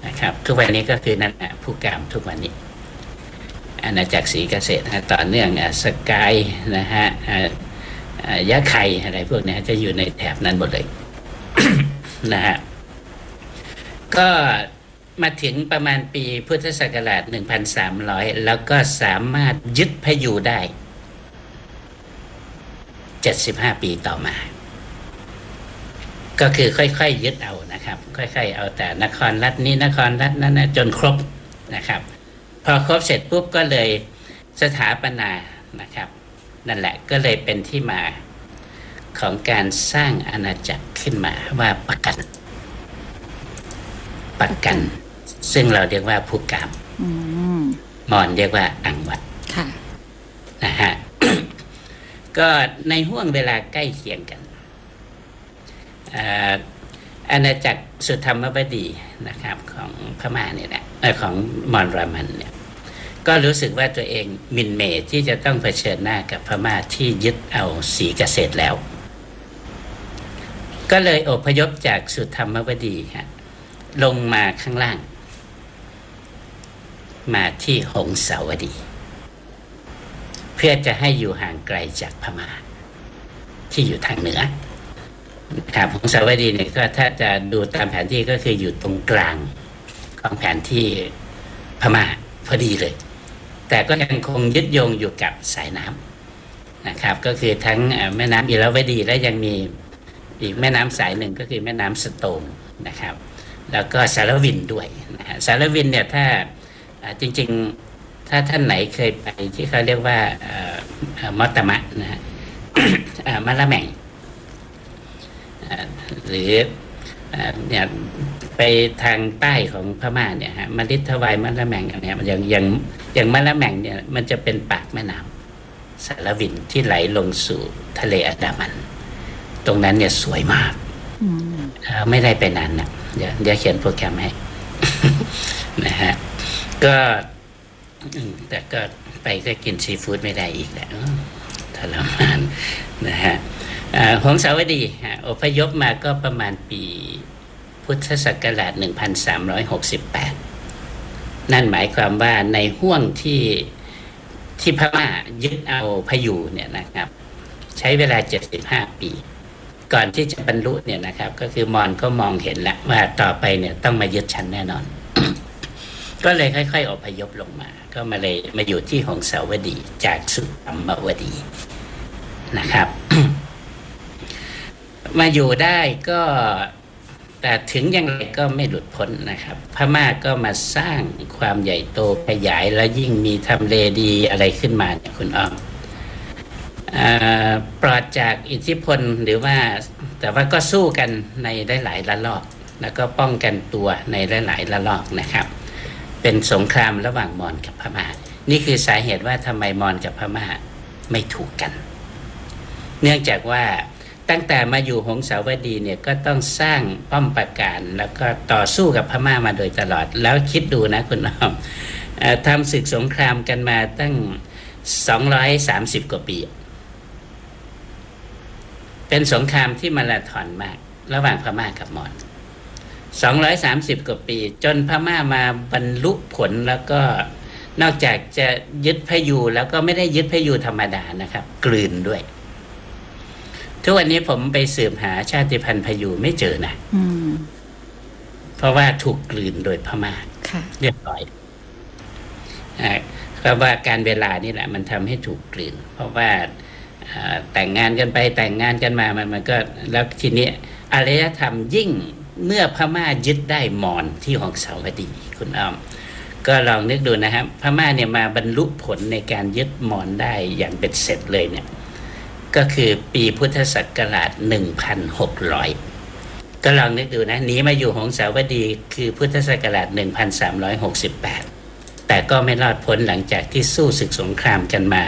นะครับทุกวันนี้ก็คือนั่นแหละผู้กามทุกวันนี้อาณาจักรศรีเกษตรต่อเนื่องสกายนะฮะยะไข่อะไรพวกนี้จะอยู่ในแถบนั้นหมดเลย นะฮะก็มาถึงประมาณปีพุทธศักราช 1,300 แล้วก็สามารถยึดพยูได้ 75 ปีต่อมาก็คือค่อยๆยึดเอานะครับค่อยๆเอาแต่นครรัฐนี้นครรัฐนั้นนะจนครบนะครับพอครบเสร็จปุ๊บก็เลยสถาปนานะครับนั่นแหละก็เลยเป็นที่มาของการสร้างอาณาจักรขึ้นมาว่าปักกันซึ่งเราเรียกว่าภูกามมอญเรียกว่าอังวัดนะฮะ ก็ในห่วงเวลาใกล้เคียงกันอาณาจักรสุธรรมบดีนะครับของพม่าเนี่ยแหละของมอญรามันเนี่ยก็รู้สึกว่าตัวเองมินเมที่จะต้องเผชิญหน้ากับพม่าที่ยึดเอาศรีเกษตรแล้วก็เลยอพยพจากสุธรรมบดีลงมาข้างล่างมาที่หงสาวดีเพื่อจะให้อยู่ห่างไกลจากพม่าที่อยู่ทางเหนือครับหงสาวดีเนี่ยก็ถ้าจะดูตามแผนที่ก็คืออยู่ตรงกลางของแผนที่พม่าพอดีเลยแต่ก็ยังคงยึดโยงอยู่กับสายน้ำนะครับก็คือทั้งแม่น้ำอิราวดีและยังมีอีกแม่น้ำสายหนึ่งก็คือแม่น้ำสโตงนะครับแล้วก็สารวินด้วยนะฮะสารวินเนี่ยถ้าจริงๆถ้าท่านไหนเคยไปที่เขาเรียกว่ามอตตมะนะฮะ มะละแม่งหรือเนี่ยไปทางใต้ของพม่าเนี่ยฮะมฤทวายมะละแม่งเนี่ยอย่างมะละแม่งเนี่ยมันจะเป็นปากแม่น้ำสารวินที่ไหลลงสู่ทะเลอันดามันตรงนั้นเนี่ยสวยมากไม่ได้ไปนานนะเดี๋ยวเขียนโปรแกรมให้ นะฮะก็แต่ก็ไปก็กินซีฟู้ดไม่ได้อีกแล้วทรมานนะฮะหงสาวดีอพยพมาก็ประมาณปีพุทธศักราช 1368 นั่นหมายความว่าในห่วงที่พม่ายึดเอาพยูเนี่ยนะครับใช้เวลา75 ปีก่อนที่จะบรรลุเนี่ยนะครับก็คือมอญก็มองเห็นแล้วว่าต่อไปเนี่ยต้องมายึดชั้นแน่นอน ก็เลยค่อยๆอพยพลงมาก็มาอยู่ที่หงสาวดีจากสุธรรมวดีนะครับ มาอยู่ได้ก็แต่ถึงอย่างไรก็ไม่หลุดพ้นนะครับพม่าก็มาสร้างความใหญ่โตขยายและยิ่งมีทำเลดีอะไรขึ้นมาเนี่ยคุณอ้อมปลอดจากอิทธิพลหรือว่าแต่ว่าก็สู้กันในหลายๆระลอกแล้วก็ป้องกันตัวในหลายๆระลอกนะครับเป็นสงครามระหว่างมอญกับพม่านี่คือสาเหตุว่าทำไมมอญกับพม่าไม่ถูกกันเนื่องจากว่าตั้งแต่มาอยู่หงสาวดีเนี่ยก็ต้องสร้างป้อมปราการแล้วก็ต่อสู้กับพม่ามาโดยตลอดแล้วคิดดูนะคุณอ้อมทำศึกสงครามกันมาตั้ง230 กว่าปีเป็นสงครามที่มาราธอนมากระหว่างพม่ากับมอญ230 กว่าปีจนพม่ามาบรรลุผลแล้วก็นอกจากจะยึดพยูแล้วก็ไม่ได้ยึดพยูธรรมดานะครับกลืนด้วยทุกวันนี้ผมไปสืบหาชาติพันธุ์พยูไม่เจอนะเพราะว่าถูกกลืนโดยพม่าเรียบร้อยเพราะว่าการเวลานี่แหละมันทำให้ถูกกลืนเพราะว่าแต่งงานกันไปแต่งงานกันมามันก็แล้วทีนี้อารยธรรมยิ่งเมื่อพม่ายึดได้มอญที่หงสาวดีคุณอ้อมก็ลองนึกดูนะครับพม่าเนี่ยมาบรรลุผลในการยึดมอญได้อย่างเป็นเสร็จเลยเนี่ยก็คือปีพุทธศักราช 1,600 ก็ลองนึกดูนะหนีมาอยู่หงสาวดีคือพุทธศักราช 1,368 แต่ก็ไม่รอดพ้นหลังจากที่สู้ศึกสงครามกันมา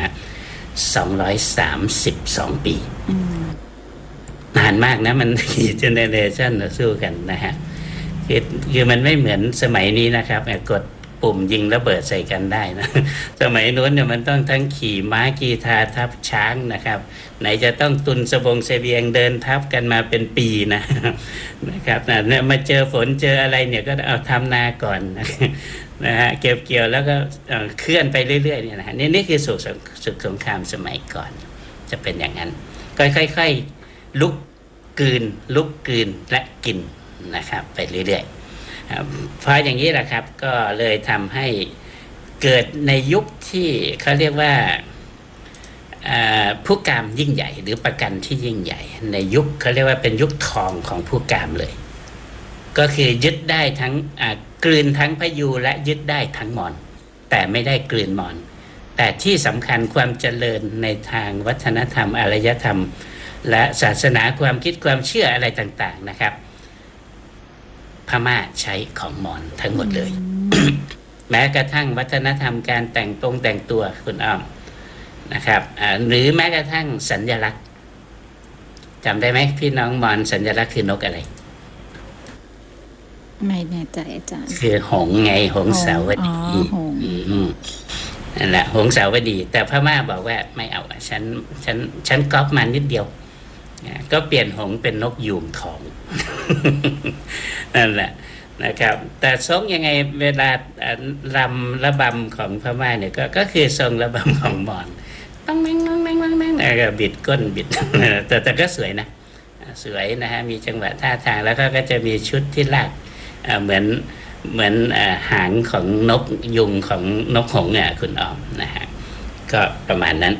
232 ปีนานมากนะมันกี่เจเนเรชั่นสู้กันนะฮะคือมันไม่เหมือนสมัยนี้นะครับปุ่มยิงระเบิดใส่กันได้นะสมัยนู้นเนี่ยมันต้องทั้งขี่ม้ากีทาทับช้างนะครับไหนจะต้องตุนเสบียงเดินทับกันมาเป็นปีนะครับเนี่ยมาเจอฝนเจออะไรเนี่ยก็เอาทำนาก่อนนะฮะเก็บเกี่ยวแล้วก็เคลื่อนไปเรื่อยๆเนี่ยนะฮะนี่คือศึกสงครามสมัยก่อนจะเป็นอย่างนั้นค่อยๆลุกกลืนและกินนะครับไปเรื่อยๆเพราะอย่างนี้แหละครับก็เลยทำให้เกิดในยุคที่เขาเรียกว่าผู้กามยิ่งใหญ่หรือประกันที่ยิ่งใหญ่ในยุคเขาเรียกว่าเป็นยุคทองของผู้กามเลยก็คือยึดได้ทั้งกลืนทั้งพยูและยึดได้ทั้งมอญแต่ไม่ได้กลืนมอญแต่ที่สำคัญความเจริญในทางวัฒนธรรมอารยธรรมและศาสนาความคิดความเชื่ออะไรต่างๆนะครับพม่าใช้ของมอญทั้งหมดเลย แม้กระทั่งวัฒนธรรมการแต่งตัวคุณอ้อมนะครับหรือแม้กระทั่งสัญลักษณ์จำได้ไหมพี่น้องมอญสัญลักษณ์คือนกอะไรไม่แน่ใจอาจารย์คือหงส์ไงหงส์สาวดีนั่นแหละหงส์สาวดีแต่พม่าบอกว่าไม่เอาฉันก๊อปมานิดเดียวก็เปลี่ยนหงส์เป็นนกยูงทองนั่นแหละนะครับแต่ทรงยังไงเวลารำระบำของพม่าเนี่ยก็คือทรงระบำของมอญต้องแม่งก็บิดก้นบิดแต่ก็สวยนะสวยนะฮะมีจังหวะท่าทางแล้วก็จะมีชุดที่ลากเหมือนหางของนกยุงของนกหงส์เนี่ยคุณอ้อมนะฮะก็ประมาณนั้น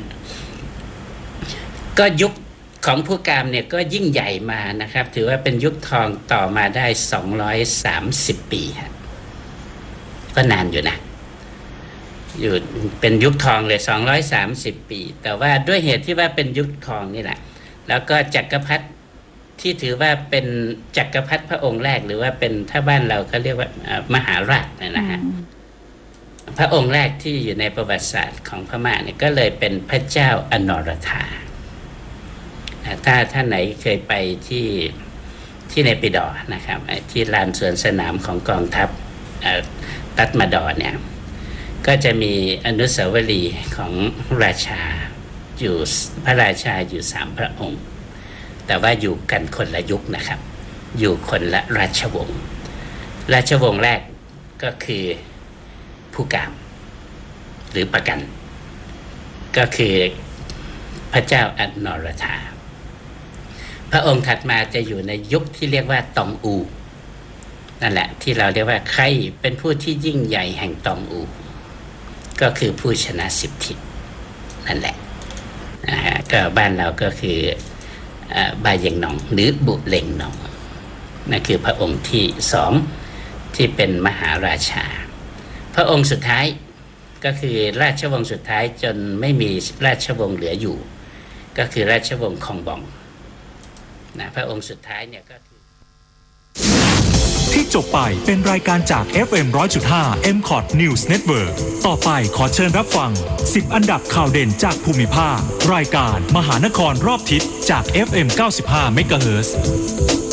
ก็ยุคของผู้กามเนี่ยก็ยิ่งใหญ่มานะครับถือว่าเป็นยุคทองต่อมาได้230ปีฮะก็นานอยู่นะอยู่เป็นยุคทองเลย230ปีแต่ว่าด้วยเหตุที่ว่าเป็นยุคทองนี่แหละแล้วก็จักรพรรดิที่ถือว่าเป็นจักรพรรดิพระองค์แรกหรือว่าเป็นถ้าบ้านเราเขาเรียกว่ามหาราชนะฮะพระองค์แรกที่อยู่ในประวัติศาสตร์ของพม่าเนี่ยก็เลยเป็นพระเจ้าอนรธาถ้าท่านไหนเคยไปที่เนปิดอนะครับที่ลานสวนสนามของกองทัพตัดมาดอเนี่ยก็จะมีอนุสาวรีย์ของราชาอยู่พระราชาอยู่3พระองค์แต่ว่าอยู่กันคนละยุคนะครับอยู่คนละราชวงศ์แรกก็คือผู้กามหรือประกันก็คือพระเจ้าอนรธาพระองค์ถัดมาจะอยู่ในยุคที่เรียกว่าตองอูนั่นแหละที่เราเรียกว่าใครเป็นผู้ที่ยิ่งใหญ่แห่งตองอูก็คือผู้ชนะ10 ทิศนั่นแหละนะฮะก็บ้านเราก็คือบาเยงหนองหรือบุเล็งหนองนั่นคือพระองค์ที่2ที่เป็นมหาราชาพระองค์สุดท้ายก็คือราชวงศ์สุดท้ายจนไม่มีราชวงศ์เหลืออยู่ก็คือราชวงศ์คองบองนะพระองค์สุดท้ายเนี่ยก็คือที่จบไปเป็นรายการจาก FM 100.5 MCOT News Network ต่อไปขอเชิญรับฟัง10อันดับข่าวเด่นจากภูมิภาครายการมหานครรอบทิศจาก FM 95 MHz